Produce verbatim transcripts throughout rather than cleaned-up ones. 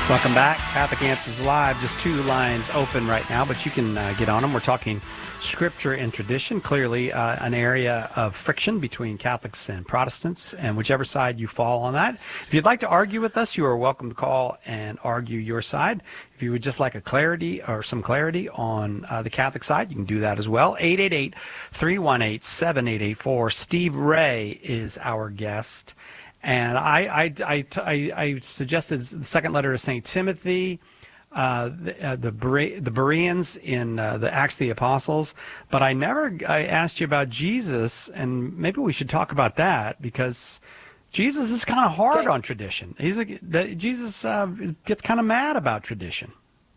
Welcome back. Catholic Answers Live. Just two lines open right now, but you can uh, get on them. We're talking scripture and tradition, clearly uh, an area of friction between Catholics and Protestants, and whichever side you fall on that. If you'd like to argue with us, you are welcome to call and argue your side. If you would just like a clarity or some clarity on uh, the Catholic side, you can do that as well. eight eight eight, three one eight, seven eight eight four. Steve Ray is our guest. And I, I, I, I, I suggested the second letter of Saint Timothy, uh, the, uh, the, Bere- the Bereans in uh, the Acts of the Apostles, but I never I asked you about Jesus, and maybe we should talk about that, because Jesus is kind of hard okay. on tradition. He's a, the, Jesus uh, gets kind of mad about tradition.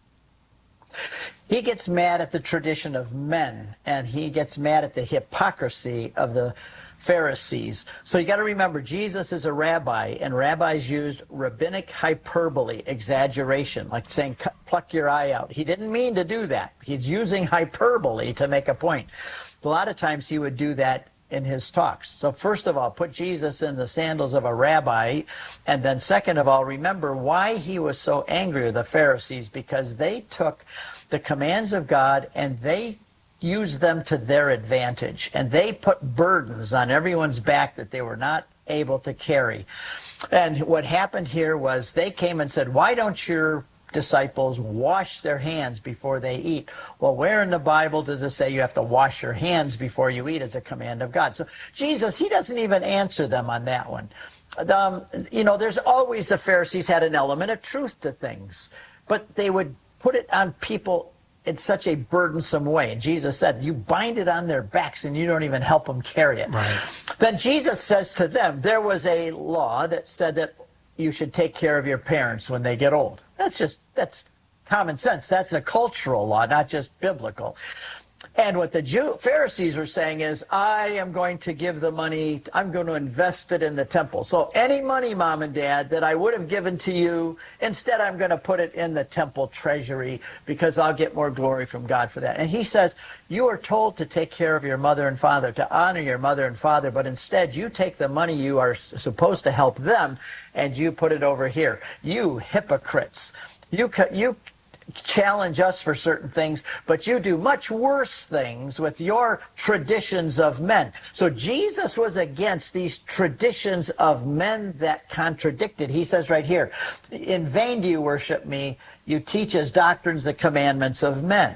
He gets mad at the tradition of men, and he gets mad at the hypocrisy of the Pharisees. So you got to remember, Jesus is a rabbi, and rabbis used rabbinic hyperbole, exaggeration, like saying, pluck your eye out. He didn't mean to do that. He's using hyperbole to make a point. A lot of times he would do that in his talks. So first of all, put Jesus in the sandals of a rabbi, and then second of all, remember why he was so angry with the Pharisees, because they took the commands of God and they use them to their advantage, and they put burdens on everyone's back that they were not able to carry. And what happened here was they came and said, why don't your disciples wash their hands before they eat? Well, where in the Bible does it say you have to wash your hands before you eat as a command of God? So Jesus, he doesn't even answer them on that one. Um, you know, there's always, the Pharisees had an element of truth to things, but they would put it on people in such a burdensome way. And Jesus said, you bind it on their backs and you don't even help them carry it. Right. Then Jesus says to them, there was a law that said that you should take care of your parents when they get old. That's just, that's common sense. That's a cultural law, not just biblical. And what the Jew, Pharisees were saying is, I am going to give the money, I'm going to invest it in the temple. So any money, Mom and Dad, that I would have given to you, instead I'm going to put it in the temple treasury, because I'll get more glory from God for that. And he says, you are told to take care of your mother and father, to honor your mother and father, but instead you take the money you are supposed to help them and you put it over here. You hypocrites. You, you challenge us for certain things, but you do much worse things with your traditions of men. So Jesus was against these traditions of men that contradicted. He says right here, in vain do you worship me, you teach as doctrines the commandments of men.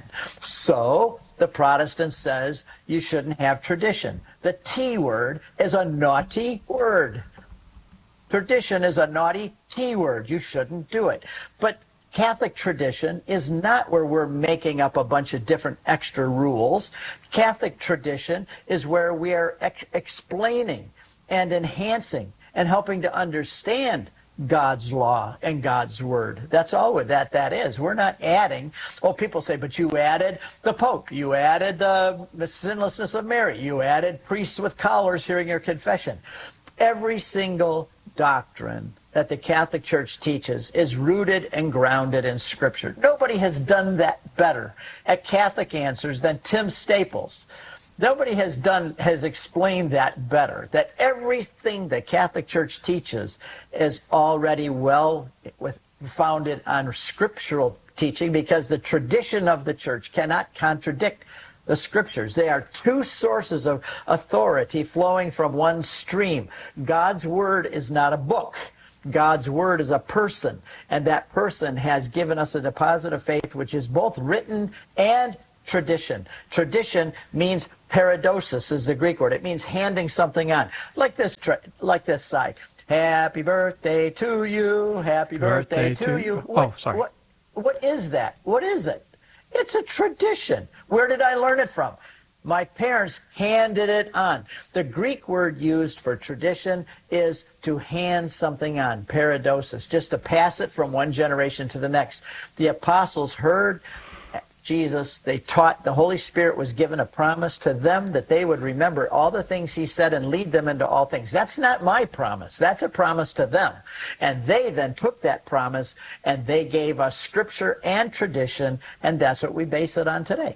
So the Protestant says you shouldn't have tradition. The T word is a naughty word. Tradition is a naughty T word. You shouldn't do it. But Catholic tradition is not where we're making up a bunch of different extra rules. Catholic tradition is where we are ex explaining and enhancing and helping to understand God's law and God's word. That's all that that is. We're not adding. Oh, people say, but you added the Pope. You added the sinlessness of Mary. You added priests with collars hearing your confession. Every single doctrine that the Catholic Church teaches is rooted and grounded in Scripture. Nobody has done that better at Catholic Answers than Tim Staples. Nobody has done has explained that better, that everything the Catholic Church teaches is already well with, founded on scriptural teaching, because the tradition of the Church cannot contradict the Scriptures. They are two sources of authority flowing from one stream. God's Word is not a book. God's Word is a person, and that person has given us a deposit of faith which is both written and tradition. Tradition means paradosis is the Greek word. It means handing something on. Like this, like this side. Happy birthday to you. Happy birthday, birthday to, to you. What, oh, sorry. What, what is that? What is it? It's a tradition. Where did I learn it from? My parents handed it on. The Greek word used for tradition is to hand something on, paradosis, just to pass it from one generation to the next. The apostles heard Jesus, they taught, the Holy Spirit was given a promise to them that they would remember all the things he said and lead them into all things. That's not my promise. That's a promise to them. And they then took that promise and they gave us Scripture and tradition, and that's what we base it on today.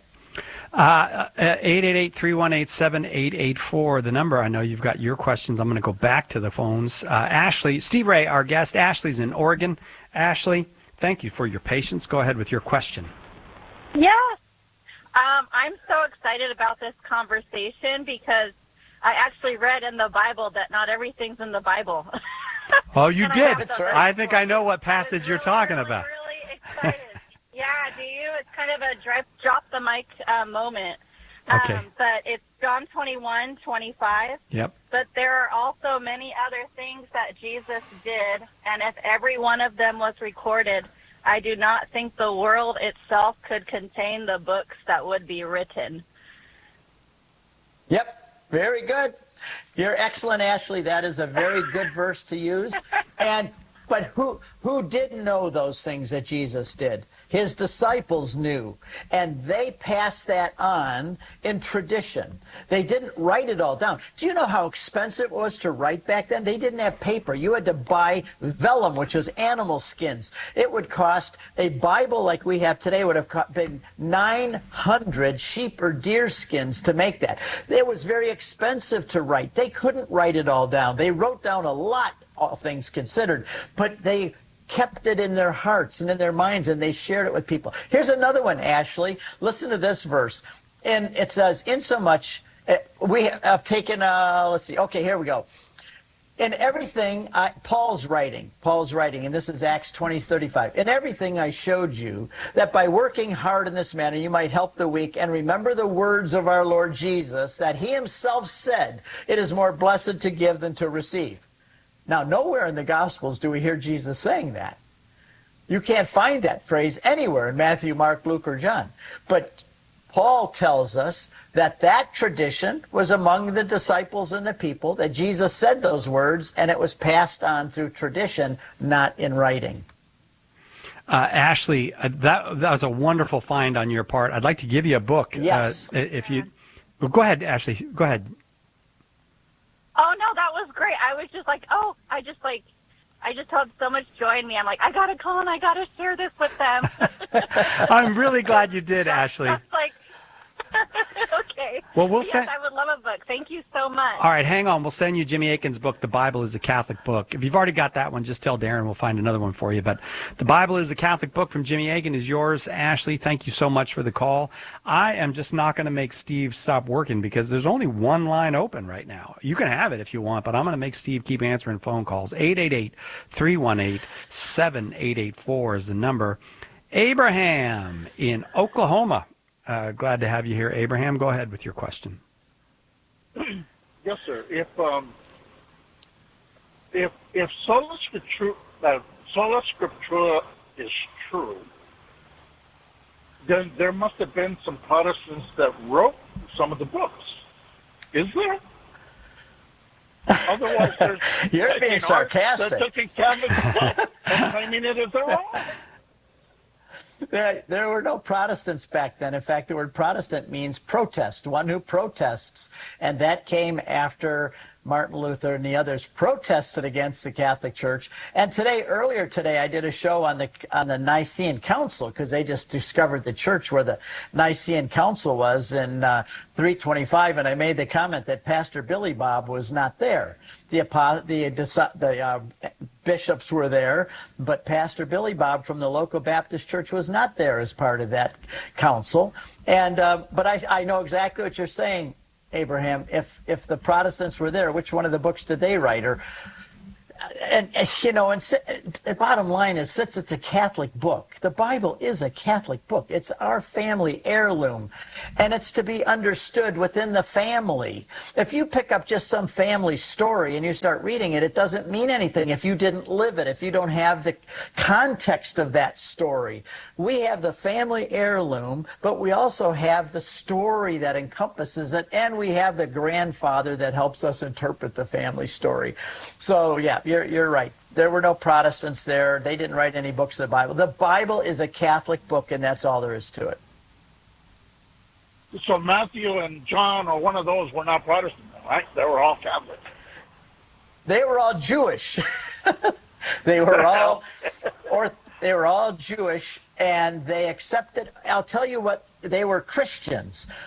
Uh, eight eight eight, three one eight, seven eight eight four, the number. I know you've got your questions. I'm going to go back to the phones. Uh, Ashley, Steve Ray, our guest. Ashley's in Oregon. Ashley, Thank you for your patience. Go ahead with your question. Yes. Um, I'm so excited about this conversation because I actually read in the Bible that not everything's in the Bible. Oh, you And I did? have the right. I think I know what I was passage you're really, talking really, about. really excited. Yeah, do you? It's kind of a drop, drop the mic uh, moment. Okay. Um, but it's John twenty-one, twenty-five. Yep. But there are also many other things that Jesus did, and if every one of them was recorded, I do not think the world itself could contain the books that would be written. Yep, very good. You're excellent, Ashley. That is a very good verse to use. And but who who didn't know those things that Jesus did? His disciples knew, and they passed that on in tradition. They didn't write it all down. Do you know how expensive it was to write back then? They didn't have paper. You had to buy vellum, which was animal skins. It would cost, a Bible like we have today would have co- been nine hundred sheep or deer skins to make that. It was very expensive to write. They couldn't write it all down. They wrote down a lot, all things considered, but they kept it in their hearts and in their minds, and they shared it with people. Here's another one, Ashley. Listen to this verse. And it says, insomuch, uh, we have taken, uh, let's see, okay, here we go. In everything, I, Paul's writing, Paul's writing, and this is Acts twenty, thirty-five. In everything I showed you that by working hard in this manner, you might help the weak and remember the words of our Lord Jesus, that he himself said, it is more blessed to give than to receive. Now, nowhere in the Gospels do we hear Jesus saying that. You can't find that phrase anywhere in Matthew, Mark, Luke, or John. But Paul tells us that that tradition was among the disciples and the people, that Jesus said those words, and it was passed on through tradition, not in writing. Uh, Ashley, uh, that, that was a wonderful find on your part. I'd like to give you a book. Yes. Uh, if you, well, go ahead, Ashley. Go ahead. Oh, no, that was great. I was just like, oh, I just like, I just had so much joy in me. I'm like, I got to call and I got to share this with them. I'm really glad you did, Ashley. That's like, okay. Well, we'll yes, send. I would love a book. Thank you so much. All right, hang on. We'll send you Jimmy Akin's book, The Bible is a Catholic Book. If you've already got that one, just tell Darren. We'll find another one for you. But The Bible is a Catholic Book from Jimmy Akin is yours. Ashley, thank you so much for the call. I am just not going to make Steve stop working because there's only one line open right now. You can have it if you want, but I'm going to make Steve keep answering phone calls. eight eight eight, three one eight, seven eight eight four is the number. Abraham in Oklahoma. Uh, glad to have you here, Abraham. Go ahead with your question. Yes, sir. If um, if if sola scriptura, uh, sola scriptura is true, then there must have been some Protestants that wrote some of the books. Is there? Otherwise, there's You're being sarcastic. They're taking Catholic book and claiming it as their own. There, there were no Protestants back then. In fact, the word Protestant means protest, one who protests. And that came after Martin Luther and the others protested against the Catholic Church. And today, earlier today, I did a show on the on the Nicene Council because they just discovered the church where the Nicene Council was in uh, three twenty-five. And I made the comment that Pastor Billy Bob was not there. The, the, the uh, bishops were there, but Pastor Billy Bob from the local Baptist church was not there as part of that council. And uh, but I, I know exactly what you're saying, Abraham. If if the Protestants were there, which one of the books did they write? Or and, you know, and the bottom line is, since it's a Catholic book, the Bible is a Catholic book. It's our family heirloom, and it's to be understood within the family. If you pick up just some family story and you start reading it, it doesn't mean anything if you didn't live it, if you don't have the context of that story. We have the family heirloom, but we also have the story that encompasses it, and we have the grandfather that helps us interpret the family story. So, yeah, You're, you're right. There were no Protestants there. They didn't write any books of the Bible. The Bible is a Catholic book, and that's all there is to it. So Matthew and John or one of those were not Protestant, right? They were all Catholic. They were all Jewish. They were all, or they were all Jewish, and they accepted. I'll tell you what. They were Christians.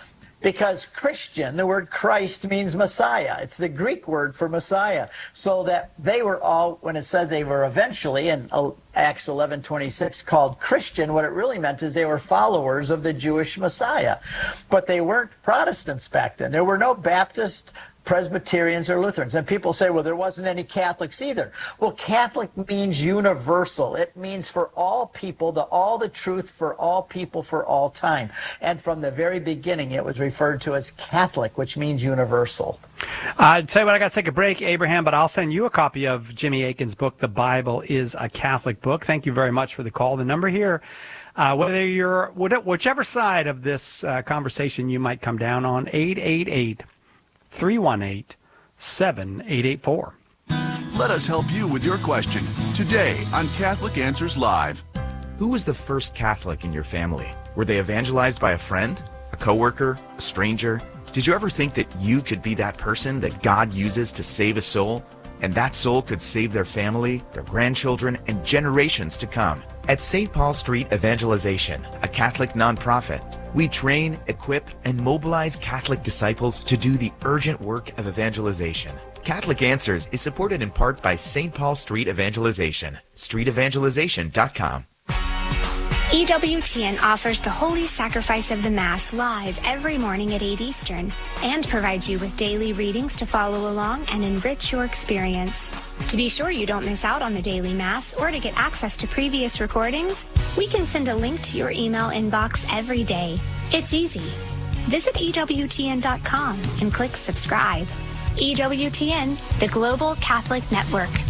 because Christian, the word Christ means Messiah. It's the Greek word for Messiah. So that they were all, when it says they were eventually in Acts eleven twenty-six called Christian, what it really meant is they were followers of the Jewish Messiah. But they weren't Protestants back then. There were no Baptist, Presbyterians, or Lutherans. And people say, well, there wasn't any Catholics either. Well, Catholic means universal. It means for all people, the all the truth for all people for all time. And from the very beginning, it was referred to as Catholic, which means universal. I'd say what I got to take a break, Abraham, but I'll send you a copy of Jimmy Akin's book, The Bible is a Catholic Book. Thank you very much for the call. The number here, uh, whether you're whichever side of this uh, conversation you might come down on, eight eight eight, three one eight, seven eight eight four. Let us help you with your question today on Catholic Answers Live. Who was the first Catholic in your family? Were they evangelized by a friend, a coworker, a stranger? Did you ever think that you could be that person that God uses to save a soul? And that soul could save their family, their grandchildren, and generations to come. At Saint Paul Street Evangelization, a Catholic nonprofit, we train, equip, and mobilize Catholic disciples to do the urgent work of evangelization. Catholic Answers is supported in part by Saint Paul Street Evangelization, street evangelization dot com. E W T N offers the Holy Sacrifice of the Mass live every morning at eight Eastern and provides you with daily readings to follow along and enrich your experience. To be sure you don't miss out on the daily Mass or to get access to previous recordings, we can send a link to your email inbox every day. It's easy. Visit E W T N dot com and click subscribe. E W T N, the Global Catholic Network.